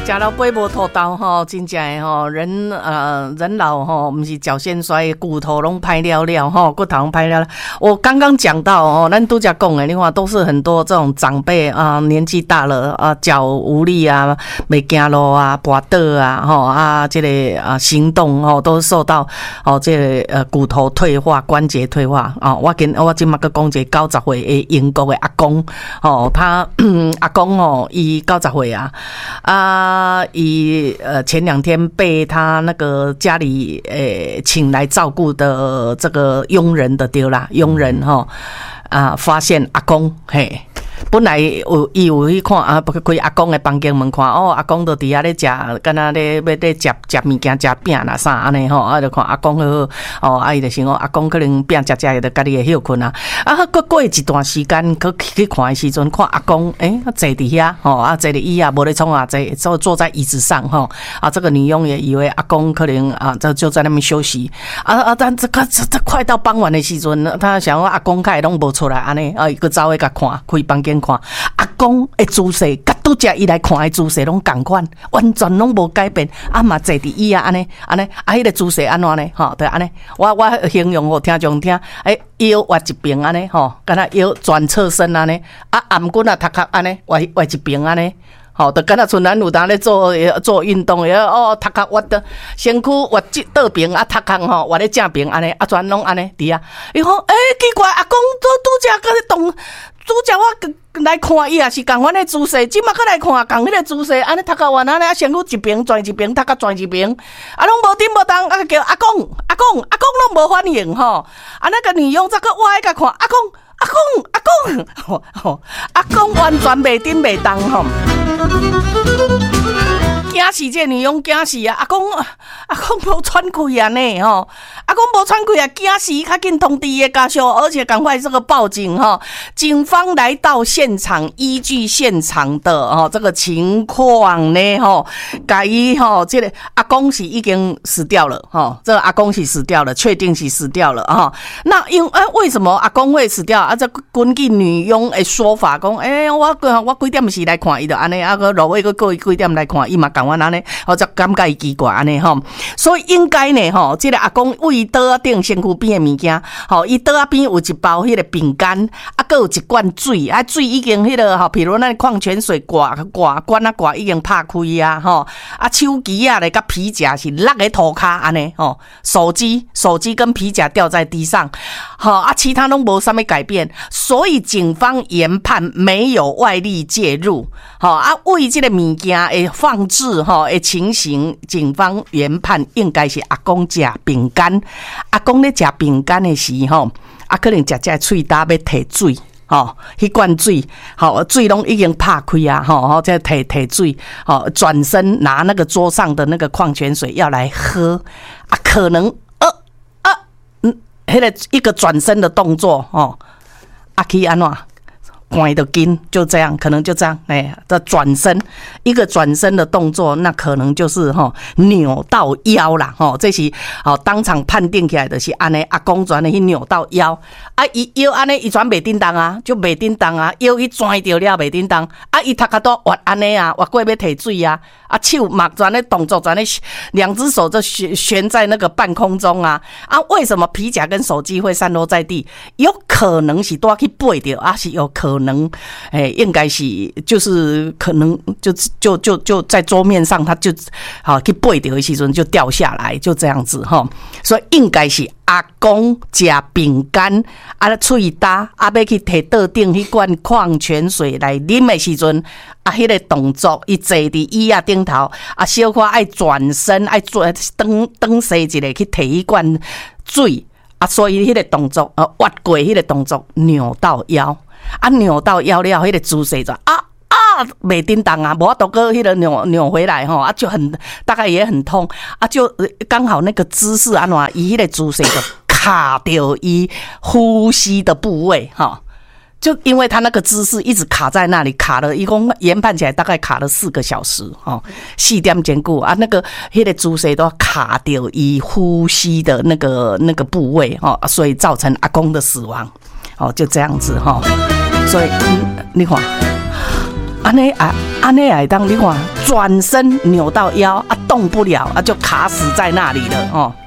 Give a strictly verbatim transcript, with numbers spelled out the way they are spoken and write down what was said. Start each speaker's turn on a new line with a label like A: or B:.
A: 食到八无吐豆吼，真正诶吼，人呃人老吼，不是脚先衰，骨头拢歹了了吼，骨头拢歹了了。我刚刚讲到哦，咱拄则讲诶，另外都是很多这种长辈啊、呃，年纪大了啊，脚无力啊，袂行路啊，跋倒啊，吼啊，这个啊行动吼都受到哦这个呃骨头退化、关节退化啊、哦。我跟我今麦个讲一个九十岁诶英国诶阿公哦，他阿公哦，伊九十岁啊啊。他以呃前两天被他那个家里诶请来照顾的这个佣人的丢啦，佣人哈啊发现阿公嘿。本来有伊有去看啊，开阿公的房间门看哦，阿公都伫遐咧食，敢若咧要咧食食物件、食饼啦啥安尼吼，啊就看阿公好哦，啊伊就想讲阿公可能饼食食，就家己会休困啊。啊，过过一段时间，去去看的时阵，看阿公诶，坐伫遐吼，啊坐伫椅啊，无咧创啊，坐坐坐在椅子上吼，啊这个女佣也以为阿公可能啊就就在那边休息，啊啊但这个这这快到傍晚的时阵，他想讲阿公开拢无出来安尼，啊伊个走去甲看，开房间。看阿公的姿势，甲拄则伊来看的姿势拢同款，完全拢无改变。啊嘛坐伫椅啊，安尼安尼，啊迄个姿势安怎呢？吼，对安尼。我我形容互听众听，诶，腰歪一边安尼，吼，敢若腰转侧身安尼，啊颔骨啊头壳安尼，歪歪一边安尼。好，就敢若像咱有当咧做做运动诶，哦，头壳屈的，身躯屈倒边啊，头壳吼屈咧正边安尼，啊全拢安尼伫啊。伊讲，诶、欸，奇怪，阿公都拄则搁咧动，拄则我来看伊也是共款诶姿势，即马搁来看共迄个姿势，安尼头壳弯安尼，啊身躯一边转一边，头壳转一边，啊拢无顶无动，啊叫阿公阿公阿公拢无反应吼，啊那个女佣则搁歪甲看阿公。阿公，阿公，吼吼，阿公完全袂顶袂动吼，惊死这女佣，惊死啊！阿公，阿公无喘气啊呢吼，阿公无喘气啊，惊死！较紧通知伊家属，而且赶快这个报警哈。警方来到现场，依据现场的哦这个情况呢吼，甲伊吼这个阿公是已经死掉了哈，这个阿公是死掉了，确定是死掉了哈。那因哎为什么阿公会死掉？啊，这根据女佣的说法讲，诶、欸，我我几点时来看伊的安尼，啊个落尾个过几点来看伊嘛共阮安尼，我则感觉伊奇怪安尼吼。所以应该呢吼，这个阿公为桌仔顶身躯边的物件，吼，伊桌仔边有一包迄个饼干，啊，搁有一罐水，啊，水已经迄、那个吼，譬如咱矿泉水挂挂罐啊挂已经拍开啊，吼，啊手机啊咧甲皮夹是落在涂骹安尼吼，手机手机跟皮夹掉在地上，吼啊，其他拢无啥物改变。所以警方研判没有外力介入，好啊，为这个物件的放置哈的情形，警方研判应该是阿公吃饼干，阿公咧吃饼干的时候，啊可能食食喙焦要摕水。吼，迄罐水，吼水拢已经拍开啊，吼吼，再摕摕水，吼转身拿那个桌上的那个矿泉水要来喝，啊可能呃啊嗯，迄个一个转身的动作，吼。啊，去安怎？关的筋就这样，可能就这样，哎，这转身一个转身的动作，那可能就是哈、哦、扭到腰啦，哈、哦，这是好、哦、当场判定起来的是安尼，阿公转的去扭到腰，啊，伊腰安尼伊转袂叮当啊，就袂叮当啊，腰伊转掉了袂叮当，啊，伊头壳都滑安尼啊，滑过要摕水啊，啊，手嘛转的动作转的，两只手就悬悬在那个半空中啊，啊，为什么皮夹跟手机会散落在地？有可能是都要去背掉，啊，是有可能。可能，哎、欸，应该是就是可能就就就就在桌面上，他就好去背掉的时阵就掉下来，就这样子哈。所以应该是阿公吃饼干，啊，喙焦，啊，要去摕桌顶迄罐矿泉水来啉的时阵，啊，迄、那个动作，伊坐伫椅仔顶头，啊，小可爱转身，爱转转转西一个去摕迄罐水，啊，所以迄个动作，呃，滑过迄个动作扭到腰。啊，扭到腰了，迄个姿势就啊啊，袂叮当啊，无都个迄个扭扭回来吼，啊就很大概也很痛啊，就刚好那个姿势安怎，伊迄个姿势就卡掉伊呼吸的部位哈，就因为他那个姿势一直卡在那里，卡了一共研判起来大概卡了四个小时哈，四点钟久啊，那个迄个姿势都卡掉伊呼吸的那个那个部位哈，所以造成阿公的死亡。哦，就这样子哈，所以、嗯、你看，安尼啊，安尼来当你看转身扭到腰啊，动不了啊，就卡死在那里了哦。